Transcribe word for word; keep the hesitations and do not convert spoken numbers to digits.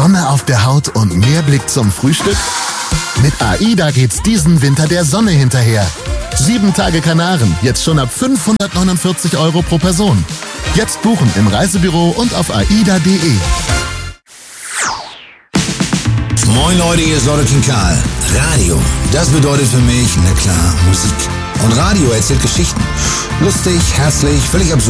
Sonne auf der Haut und mehr Blick zum Frühstück? Mit AIDA geht's diesen Winter der Sonne hinterher. Sieben Tage Kanaren, jetzt schon ab fünfhundertneunundvierzig Euro pro Person. Jetzt buchen im Reisebüro und auf aida punkt de. Moin Leute, hier ist Lotte King Karl. Radio, das bedeutet für mich, na klar, Musik. Und Radio erzählt Geschichten. Lustig, herzlich, völlig absurd.